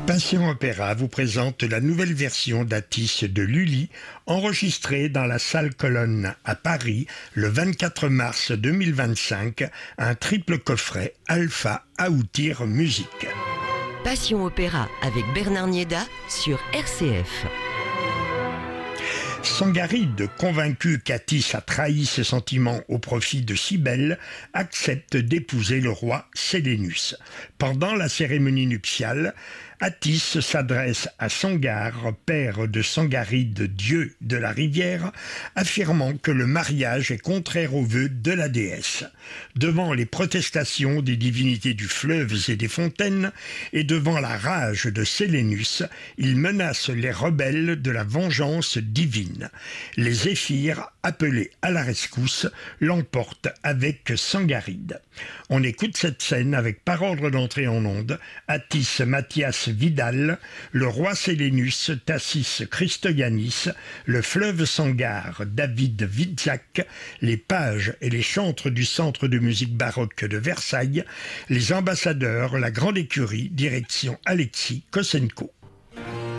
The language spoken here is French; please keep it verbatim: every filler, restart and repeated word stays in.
Passion Opéra vous présente la nouvelle version d'Atis de Lully, enregistrée dans la salle Colonne à Paris le vingt-quatre mars deux mille vingt-cinq, un triple coffret Alpha Aoutir Musique. Passion Opéra avec Bernard Nieda sur R C F. Sangaride, convaincu qu'Atis a trahi ses sentiments au profit de Cybèle, accepte d'épouser le roi Sélénus. Pendant la cérémonie nuptiale, Atis s'adresse à Sangar, père de Sangaride, dieu de la rivière, affirmant que le mariage est contraire aux vœux de la déesse. Devant les protestations des divinités du fleuve et des fontaines, et devant la rage de Sélénus, il menace les rebelles de la vengeance divine. Les zéphyrs, appelés à la rescousse, l'emportent avec Sangaride. On écoute cette scène avec par ordre d'entrée en onde, Atis Mathias Vidal, le roi Sélénus Tassis Christoyanis, le fleuve Sangar David Witzak, les pages et les chantres du Centre de musique baroque de Versailles, les ambassadeurs, la grande écurie, direction Alexis Kosenko.